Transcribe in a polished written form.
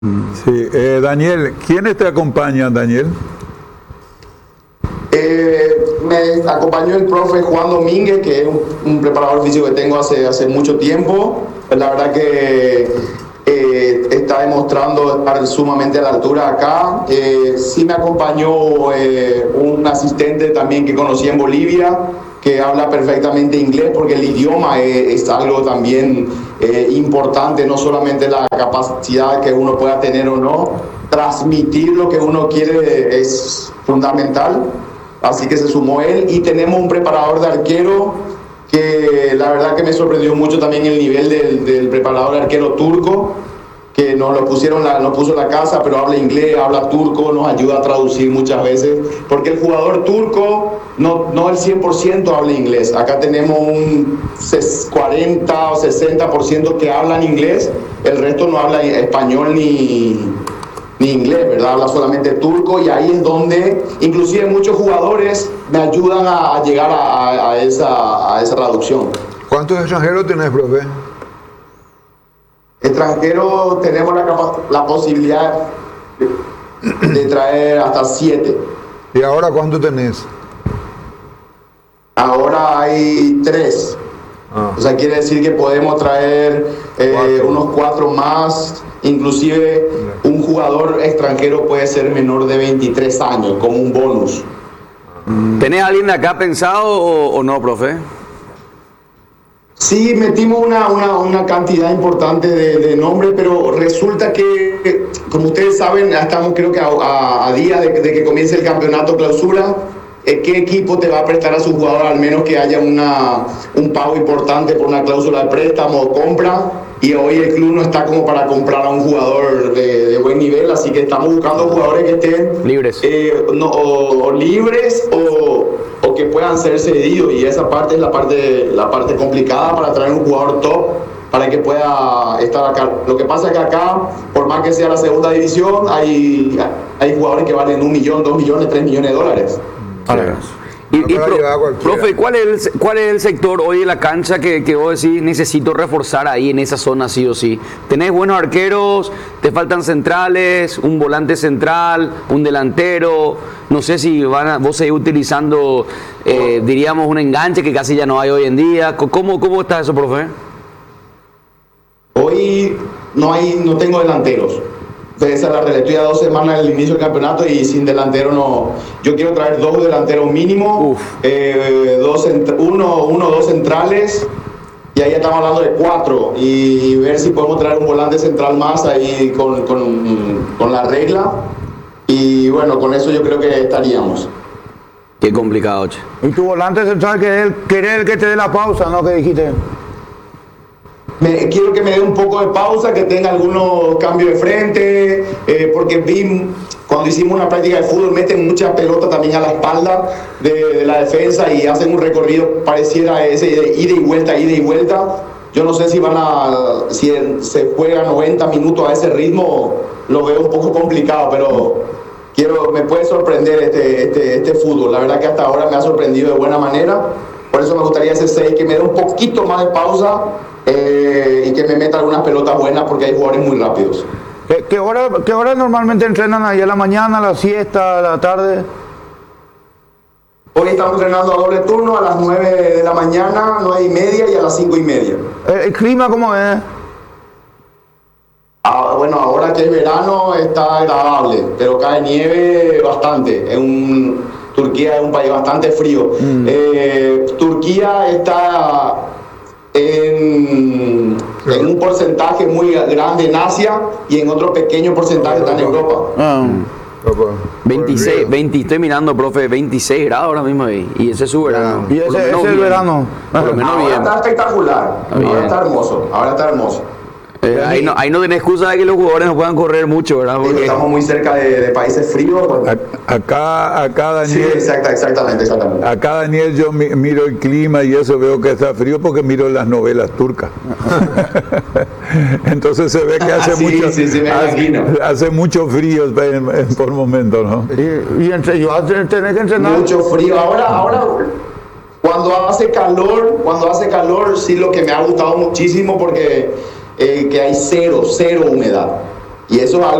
Sí, Daniel, ¿quiénes te acompañan, Daniel? Me acompañó el profe Juan Domínguez, que es un preparador físico que tengo hace mucho tiempo. La verdad que está demostrando estar sumamente a la altura acá. Sí me acompañó un asistente también que conocí en Bolivia, que habla perfectamente inglés, porque el idioma es algo también importante, no solamente la capacidad que uno pueda tener o no, transmitir lo que uno quiere es fundamental. Así que se sumó él, y tenemos un preparador de arquero que la verdad que me sorprendió mucho también el nivel del preparador de arquero turco, que nos puso la casa, pero habla inglés, habla turco, nos ayuda a traducir muchas veces, porque el jugador turco no el 100% habla inglés. Acá tenemos un 40 o 60% que hablan inglés, el resto no habla español ni inglés, ¿verdad? Habla solamente turco, y ahí es donde inclusive muchos jugadores me ayudan a llegar a esa traducción. ¿Cuántos extranjeros tenés, profe? Extranjeros tenemos la posibilidad de traer hasta 7. ¿Y ahora cuánto tenés? Ahora hay 3. O sea, quiere decir que podemos traer unos 4 más. Inclusive un jugador extranjero puede ser menor de 23 años, como un bonus. ¿Tenés a alguien de acá pensado o no, profe? Sí, metimos una cantidad importante de nombres, pero resulta que, como ustedes saben, ya estamos creo que a días de que comience el campeonato clausura. ¿Qué equipo te va a prestar a su jugador, al menos que haya un pago importante por una cláusula de préstamo o compra? Y hoy el club no está como para comprar a un jugador de buen nivel, así que estamos buscando jugadores que estén libres, libres o que puedan ser cedidos, y esa parte es la parte complicada para traer un jugador top para que pueda estar acá. Lo que pasa es que acá, por más que sea la segunda división, hay jugadores que valen 1 millón, 2 millones, 3 millones de dólares. Profe, ¿cuál es el sector hoy de la cancha que vos decís necesito reforzar ahí en esa zona sí o sí? ¿Tenés buenos arqueros? ¿Te faltan centrales? ¿Un volante central? ¿Un delantero? No sé si vos seguís utilizando, diríamos, un enganche que casi ya no hay hoy en día. ¿Cómo está eso, profe? Hoy no tengo delanteros. Esa es la realidad. Estoy a 2 semanas del inicio del campeonato y sin delantero no. Yo quiero traer 2 delanteros mínimo, 2 centrales, y ahí estamos hablando de 4, y ver si podemos traer un volante central más ahí con la regla, y bueno, con eso yo creo que estaríamos. Qué complicado, che. Y tu volante central que el que te dé la pausa, ¿no? Que dijiste. Quiero que me dé un poco de pausa, que tenga algunos cambios de frente, porque vi cuando hicimos una práctica de fútbol, meten mucha pelota también a la espalda de la defensa y hacen un recorrido pareciera ese de ida y vuelta. Yo no sé si si se juega 90 minutos a ese ritmo, lo veo un poco complicado, pero me puede sorprender este fútbol. La verdad que hasta ahora me ha sorprendido de buena manera, por eso me gustaría ese 6, que me dé un poquito más de pausa. Y que me meta algunas pelotas buenas, porque hay jugadores muy rápidos. ¿Qué hora normalmente entrenan ahí? ¿A la mañana, a la siesta, a la tarde? Hoy estamos entrenando a doble turno, a las 9 de la mañana, 9:30, y a las 5:30. ¿El clima cómo es? Bueno, ahora que es verano está agradable, pero cae nieve bastante. Turquía es un país bastante frío. Turquía está en un porcentaje muy grande en Asia, y en otro pequeño porcentaje está en Europa. 26, estoy mirando, profe, 26 grados ahora mismo y ese es su verano. Y ese es el verano. Por lo menos ahora bien. Está espectacular, ahora está hermoso. Ahí no tenés excusa de que los jugadores no puedan correr mucho, ¿verdad? Porque estamos muy cerca de países fríos. Acá Daniel. Sí, exactamente. Acá, Daniel, yo miro el clima y eso, veo que está frío porque miro las novelas turcas. Entonces se ve que hace mucho frío por momentos, ¿no? Y tenés que entrenar. Mucho frío. Ahora cuando hace calor, sí, lo que me ha gustado muchísimo, porque que hay cero humedad. Y eso es algo